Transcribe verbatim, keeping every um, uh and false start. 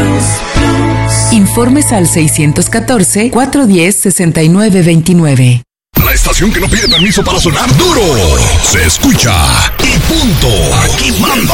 Informes al seiscientos catorce, cuatrocientos diez, sesenta y nueve veintinueve. La estación que no pide permiso para sonar duro. Se escucha y punto. Aquí manda